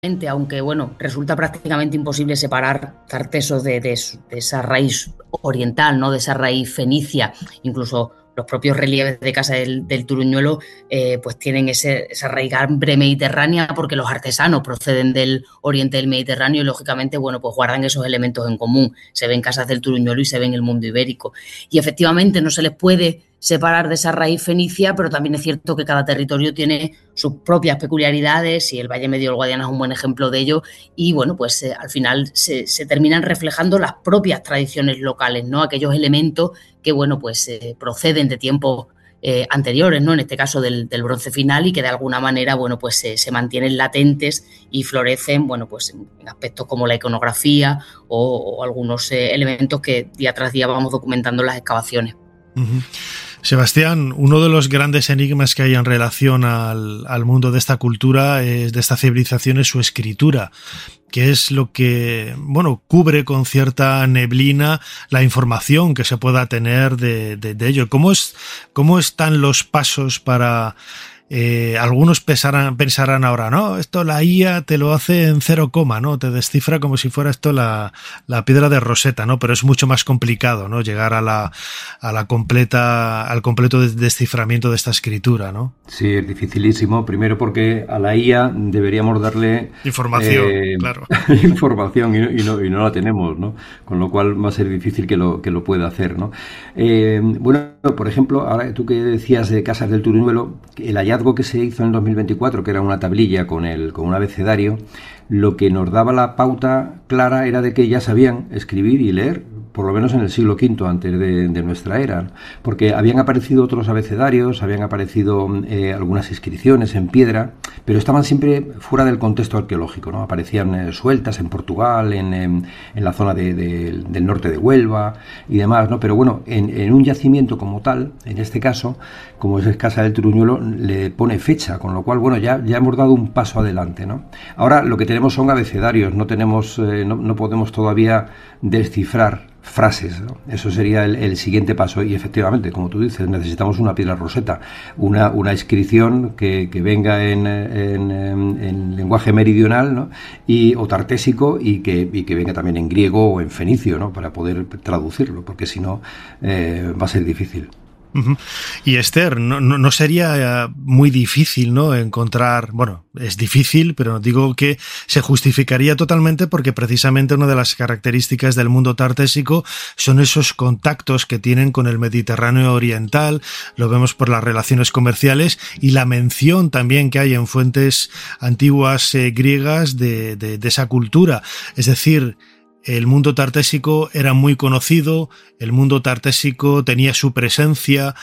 Aunque bueno, resulta prácticamente imposible separar Tarteso de esa raíz oriental, ¿no? De esa raíz fenicia. Incluso los propios relieves de Casa del Turuñuelo pues tienen esa raigambre mediterránea, porque los artesanos proceden del oriente del Mediterráneo y lógicamente bueno, pues guardan esos elementos en común. Se ven Casas del Turuñuelo y se ven el mundo ibérico. Y efectivamente no se les puede separar de esa raíz fenicia, pero también es cierto que cada territorio tiene sus propias peculiaridades y el Valle Medio del Guadiana es un buen ejemplo de ello, y bueno, pues al final se terminan reflejando las propias tradiciones locales, ¿no? Aquellos elementos que bueno, pues proceden de tiempos anteriores, ¿no? En este caso del bronce final, y que de alguna manera bueno, pues se mantienen latentes y florecen bueno, pues en aspectos como la iconografía o algunos elementos que día tras día vamos documentando en las excavaciones. Uh-huh. Sebastián, uno de los grandes enigmas que hay en relación al mundo de esta cultura, de esta civilización, es su escritura, que es lo que, bueno, cubre con cierta neblina la información que se pueda tener de ello. ¿Cómo están los pasos para... algunos pensarán ahora, no, esto la IA te lo hace en 0, ¿no? Te descifra como si fuera esto la piedra de Rosetta, ¿no? Pero es mucho más complicado, ¿no? Llegar al completo desciframiento de esta escritura, ¿no? Sí, es dificilísimo. Primero porque a la IA deberíamos darle información, claro. Información y no la tenemos, ¿no? Con lo cual va a ser difícil que lo pueda hacer, ¿no? Bueno, por ejemplo, ahora tú que decías de Casas del Turuñuelo, el hallazgo que se hizo en el 2024, que era una tablilla con un abecedario, lo que nos daba la pauta clara era de que ya sabían escribir y leer, por lo menos en el siglo V antes de nuestra era, porque habían aparecido otros abecedarios, habían aparecido algunas inscripciones en piedra, pero estaban siempre fuera del contexto arqueológico, ¿no? Aparecían sueltas en Portugal, en la zona del norte de Huelva y demás, ¿no? Pero bueno, en un yacimiento como tal, en este caso, como es Casa del Turuñuelo, le pone fecha, con lo cual, bueno, ya hemos dado un paso adelante, ¿no? Ahora lo que tenemos son abecedarios, no podemos todavía descifrar frases, ¿no? Eso sería el siguiente paso, y efectivamente, como tú dices, necesitamos una piedra Rosetta, una inscripción que venga en lenguaje meridional, ¿no? O tartésico, y que venga también en griego o en fenicio, ¿no? Para poder traducirlo, porque si no va a ser difícil. Uh-huh. Y Esther, no sería muy difícil, ¿no? Encontrar, bueno, es difícil, pero digo que se justificaría totalmente, porque precisamente una de las características del mundo tartésico son esos contactos que tienen con el Mediterráneo oriental. Lo vemos por las relaciones comerciales y la mención también que hay en fuentes antiguas griegas de esa cultura. Es decir, el mundo tartésico era muy conocido, el mundo tartésico tenía su presencia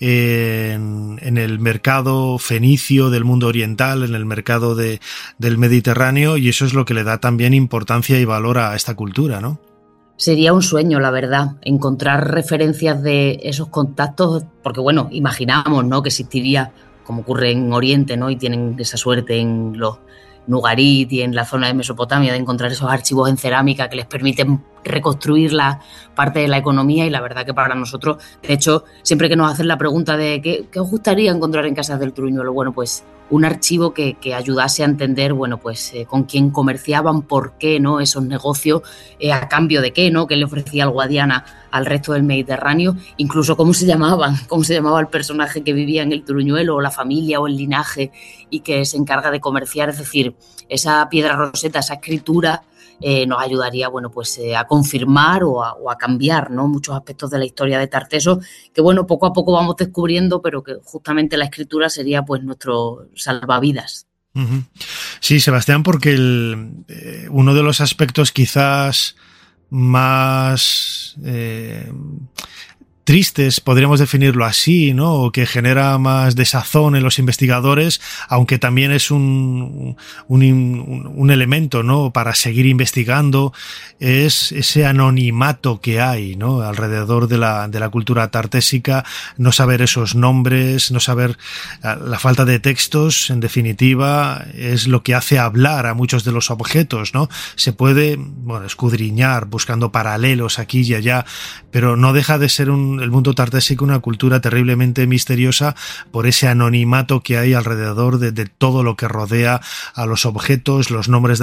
en el mercado fenicio del mundo oriental, en el mercado del Mediterráneo, y eso es lo que le da también importancia y valor a esta cultura, ¿no? Sería un sueño, la verdad, encontrar referencias de esos contactos, porque bueno, imaginamos, ¿no?, que existiría, como ocurre en Oriente, ¿no?, y tienen esa suerte en los Nugarit y en la zona de Mesopotamia de encontrar esos archivos en cerámica que les permiten reconstruir la parte de la economía. Y la verdad que para nosotros, de hecho, siempre que nos hacen la pregunta de ¿qué os gustaría encontrar en Casas del Turuñuelo? Bueno, pues un archivo que ayudase a entender, bueno, pues con quién comerciaban, por qué, ¿no?, esos negocios, a cambio de qué, ¿no?, qué le ofrecía el Guadiana al resto del Mediterráneo, incluso cómo se llamaba el personaje que vivía en el Turuñuelo, o la familia o el linaje, y que se encarga de comerciar. Es decir, esa piedra Rosetta, esa escritura, nos ayudaría, bueno, pues a confirmar o a cambiar, ¿no?, muchos aspectos de la historia de Tarteso, que bueno, poco a poco vamos descubriendo, pero que justamente la escritura sería pues nuestro salvavidas. Uh-huh. Sí, Sebastián, porque uno de los aspectos quizás más tristes, podríamos definirlo así, ¿no?, o que genera más desazón en los investigadores, aunque también es un elemento, ¿no?, para seguir investigando, es ese anonimato que hay, ¿no?, alrededor de la cultura tartésica, no saber esos nombres, no saber la falta de textos, en definitiva, es lo que hace hablar a muchos de los objetos, ¿no? Se puede, bueno, escudriñar buscando paralelos aquí y allá, pero no deja de ser un el mundo tartésico una cultura terriblemente misteriosa por ese anonimato que hay alrededor de todo lo que rodea a los objetos, los nombres de